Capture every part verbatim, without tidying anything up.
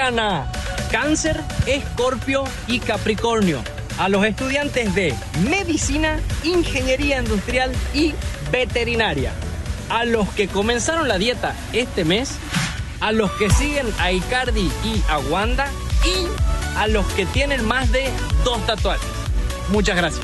sean a Cáncer, Escorpio y Capricornio. A los estudiantes de Medicina, Ingeniería Industrial y Veterinaria. A los que comenzaron la dieta este mes. A los que siguen a Icardi y a Wanda. Y a los que tienen más de dos tatuajes. Muchas gracias.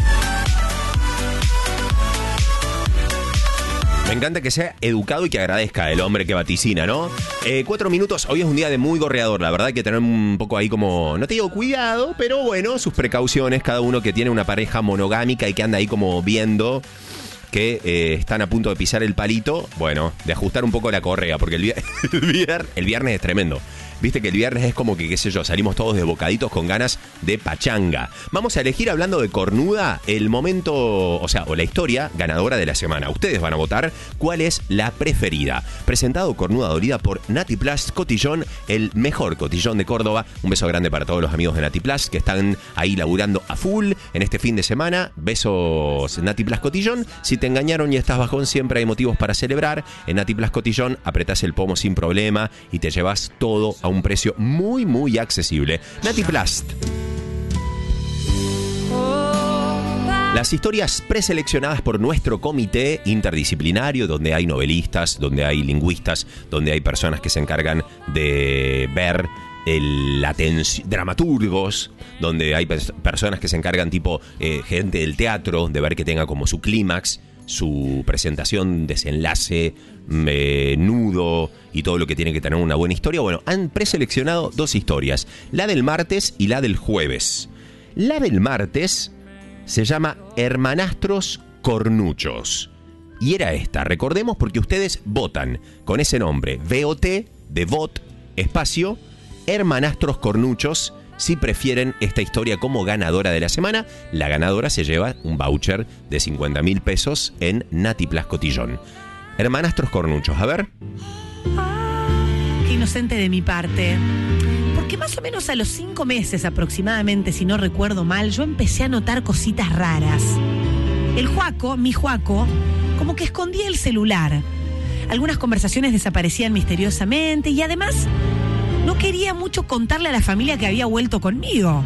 Me encanta que sea educado y que agradezca el hombre que vaticina, ¿no? Eh, cuatro minutos, hoy es un día de muy gorreador, la verdad hay que tener un poco ahí como, no te digo cuidado, pero bueno, sus precauciones, cada uno que tiene una pareja monogámica y que anda ahí como viendo que eh, están a punto de pisar el palito, bueno, de ajustar un poco la correa, porque el, vier- el, vier- el viernes es tremendo. Viste que el viernes es como que, qué sé yo, salimos todos de bocaditos con ganas de pachanga. Vamos a elegir, hablando de cornuda, el momento, o sea, o la historia ganadora de la semana. Ustedes van a votar cuál es la preferida. Presentado Cornuda Dolida por Nati Plus Cotillón, el mejor cotillón de Córdoba. Un beso grande para todos los amigos de Nati Plus que están ahí laburando a full en este fin de semana. Besos, Nati Plus Cotillón. Si te engañaron y estás bajón, siempre hay motivos para celebrar. En Nati Plus Cotillón apretás el pomo sin problema y te llevas todo a un precio muy, muy accesible. Nati Plus. Las historias preseleccionadas por nuestro comité interdisciplinario, donde hay novelistas, donde hay lingüistas, donde hay personas que se encargan de ver el, la tensión, dramaturgos, donde hay pers- personas que se encargan tipo eh, gente del teatro, de ver que tenga como su clímax, su presentación, desenlace, eh, nudo y todo lo que tiene que tener una buena historia. Bueno, han preseleccionado dos historias, la del martes y la del jueves. La del martes se llama Hermanastros Cornuchos. Y era esta, recordemos porque ustedes votan con ese nombre, V O T, de VOT, espacio, Hermanastros Cornuchos. Si prefieren esta historia como ganadora de la semana, la ganadora se lleva un voucher de cincuenta mil pesos en Nati Plus Cotillón. Hermanastros Cornuchos, a ver. Qué inocente de mi parte. Porque más o menos a los cinco meses aproximadamente, si no recuerdo mal, yo empecé a notar cositas raras. El Juaco, mi Juaco, como que escondía el celular. Algunas conversaciones desaparecían misteriosamente y además no quería mucho contarle a la familia que había vuelto conmigo.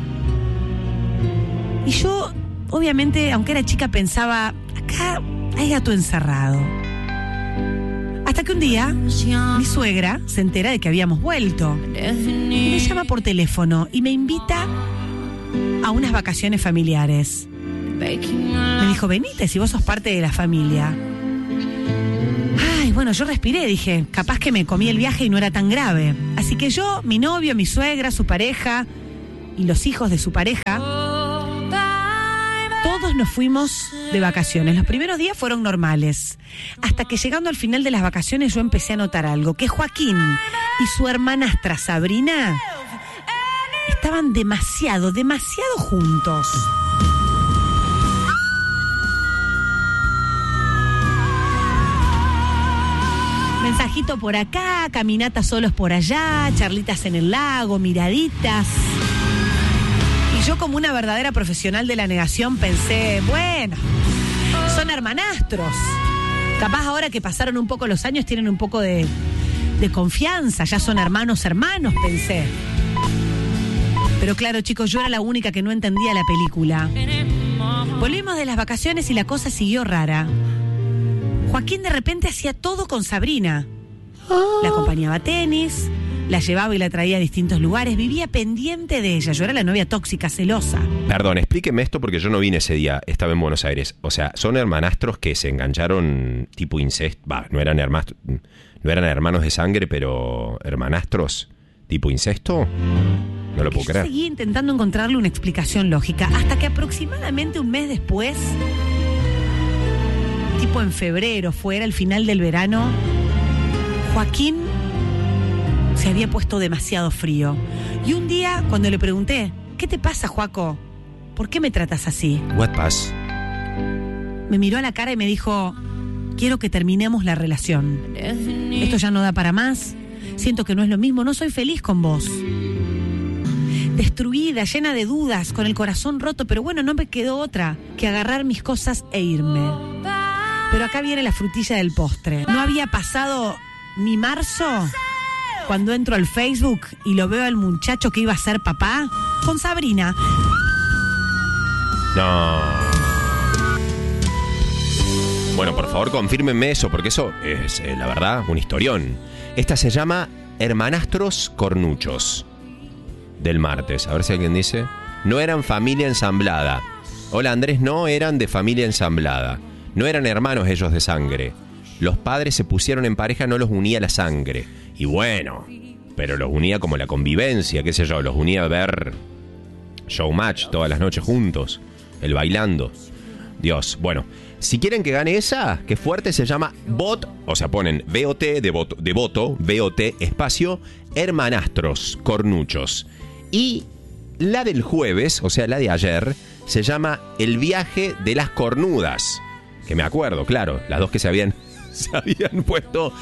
Y yo, obviamente, aunque era chica, pensaba, acá hay gato encerrado. Hasta que un día, mi suegra se entera de que habíamos vuelto. Y me llama por teléfono y me invita a unas vacaciones familiares. Me dijo, venite si vos sos parte de la familia. Ay, bueno, yo respiré, dije, capaz que me comí el viaje y no era tan grave. Así que yo, mi novio, mi suegra, su pareja y los hijos de su pareja, todos nos fuimos de vacaciones. Los primeros días fueron normales. Hasta que llegando al final de las vacaciones yo empecé a notar algo, que Joaquín y su hermanastra Sabrina estaban demasiado, demasiado juntos. Mensajito por acá, caminatas solos por allá, charlitas en el lago, miraditas. Y yo, como una verdadera profesional de la negación, pensé, bueno, son hermanastros. Capaz ahora que pasaron un poco los años tienen un poco de, de confianza, ya son hermanos hermanos, pensé. Pero claro, chicos, yo era la única que no entendía la película. Volvimos de las vacaciones y la cosa siguió rara. Joaquín de repente hacía todo con Sabrina. La acompañaba a tenis, la llevaba y la traía a distintos lugares, vivía pendiente de ella. Yo era la novia tóxica, celosa. Perdón, explíqueme esto porque yo no vine ese día, estaba en Buenos Aires. O sea, son hermanastros que se engancharon tipo incesto. Va, no eran hermastros, no eran hermanos de sangre, pero hermanastros tipo incesto. No lo puedo Yo creer. seguí intentando encontrarle una explicación lógica, hasta que aproximadamente un mes después, tipo en febrero, fuera el final del verano, Joaquín se había puesto demasiado frío. Y un día, cuando le pregunté, ¿qué te pasa, Joaco? ¿Por qué me tratas así? What pass? Me miró a la cara y me dijo, quiero que terminemos la relación. Esto ya no da para más. Siento que no es lo mismo, no soy feliz con vos. Destruida, llena de dudas, con el corazón roto, pero bueno, no me quedó otra que agarrar mis cosas e irme. Pero acá viene la frutilla del postre. No había pasado ni marzo cuando entro al Facebook y lo veo al muchacho que iba a ser papá con Sabrina. No. Bueno, por favor, confírmenme eso, porque eso es, eh, la verdad, un historión. Esta se llama Hermanastros Cornuchos. Del martes. A ver si alguien dice. No eran familia ensamblada. Hola, Andrés, no eran de familia ensamblada. No eran hermanos ellos de sangre. Los padres se pusieron en pareja, no los unía la sangre. Y bueno, pero los unía como la convivencia, qué sé yo, los unía a ver Showmatch todas las noches juntos, el bailando. Dios, bueno, si quieren que gane esa, que fuerte, se llama Bot, o sea, ponen V O T de voto, de voto, V O T espacio, Hermanastros Cornuchos. Y la del jueves, o sea, la de ayer, se llama El viaje de las cornudas. Que me acuerdo, claro, las dos que se habían... se habían puesto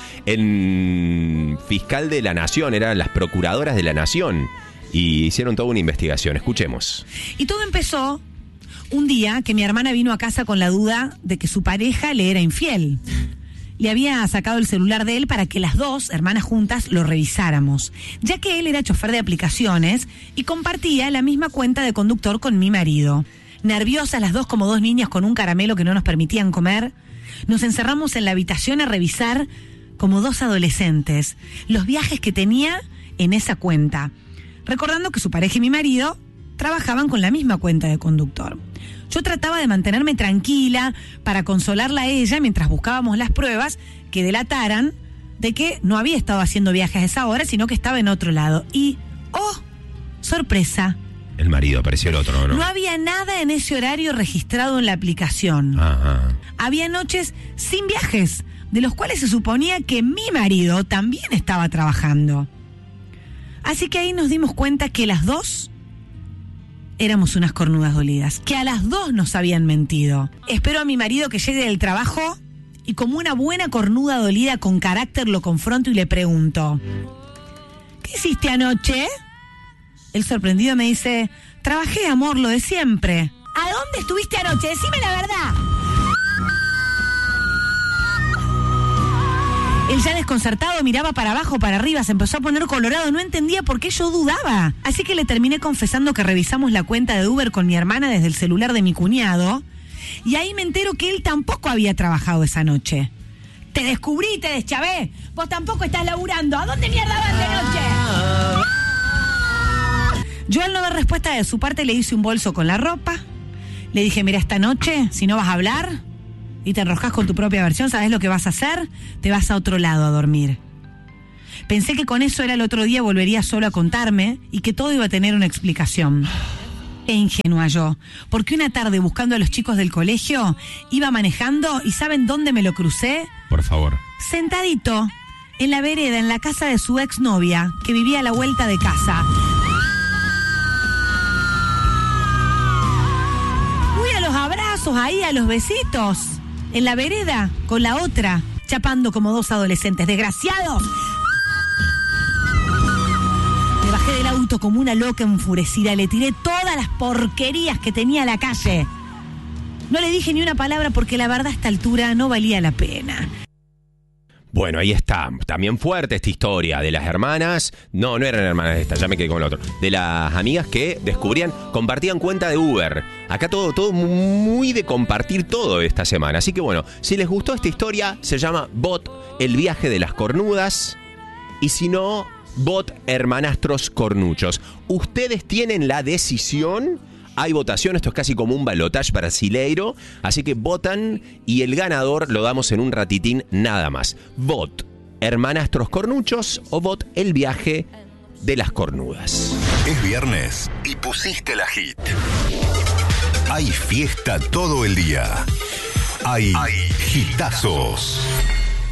en fiscal de la nación, eran las procuradoras de la nación y hicieron toda una investigación. Escuchemos. Y todo empezó un día que mi hermana vino a casa con la duda de que su pareja le era infiel. Le había sacado el celular de él para que las dos, hermanas juntas, lo revisáramos, ya que él era chofer de aplicaciones y compartía la misma cuenta de conductor con mi marido. Nerviosas las dos como dos niñas con un caramelo que no nos permitían comer, nos encerramos en la habitación a revisar, como dos adolescentes, los viajes que tenía en esa cuenta, recordando que su pareja y mi marido trabajaban con la misma cuenta de conductor. Yo trataba de mantenerme tranquila para consolarla a ella mientras buscábamos las pruebas que delataran de que no había estado haciendo viajes a esa hora, sino que estaba en otro lado. Y, ¡oh, sorpresa! El marido, apareció el otro, ¿no? No había nada en ese horario registrado en la aplicación. Ajá. Había noches sin viajes, de los cuales se suponía que mi marido también estaba trabajando. Así que ahí nos dimos cuenta que las dos éramos unas cornudas dolidas, que a las dos nos habían mentido. Espero a mi marido que llegue del trabajo y como una buena cornuda dolida con carácter lo confronto y le pregunto: ¿qué hiciste anoche? El sorprendido me dice: trabajé, amor, lo de siempre. ¿A dónde estuviste anoche? Decime la verdad. Él ya desconcertado miraba para abajo, para arriba, se empezó a poner colorado, no entendía por qué yo dudaba. Así que le terminé confesando que revisamos la cuenta de Uber con mi hermana desde el celular de mi cuñado, y ahí me entero que él tampoco había trabajado esa noche. Te descubrí, te deschavé. Vos tampoco estás laburando. ¿A dónde mierda vas de noche? Yo, al no dar respuesta de su parte, le hice un bolso con la ropa. Le dije: mira, esta noche, si no vas a hablar y te enroscas con tu propia versión, ¿sabes lo que vas a hacer? Te vas a otro lado a dormir. Pensé que con eso era el otro día volvería solo a contarme y que todo iba a tener una explicación. E ingenua yo, porque una tarde buscando a los chicos del colegio, iba manejando y ¿saben dónde me lo crucé? Por favor. Sentadito, en la vereda, en la casa de su exnovia, que vivía a la vuelta de casa. Fui a los abrazos, ahí a los besitos, en la vereda, con la otra, chapando como dos adolescentes. ¡Desgraciados! Me bajé del auto como una loca enfurecida, le tiré todas las porquerías que tenía a la calle. No le dije ni una palabra porque la verdad a esta altura no valía la pena. Bueno, ahí está. También fuerte esta historia de las hermanas. No, no eran hermanas estas, ya me quedé con el otro. De las amigas que descubrían, compartían cuenta de Uber. Acá todo, todo muy de compartir todo esta semana. Así que bueno, si les gustó esta historia, se llama Bot, el viaje de las cornudas. Y si no, Bot, hermanastros cornuchos. Ustedes tienen la decisión. Hay votación, esto es casi como un balotaje brasileiro, así que votan y el ganador lo damos en un ratitín nada más. Vot, hermanastros cornuchos o vot, el viaje de las cornudas. Es viernes y pusiste la hit. Hay fiesta todo el día. Hay, Hay hitazos.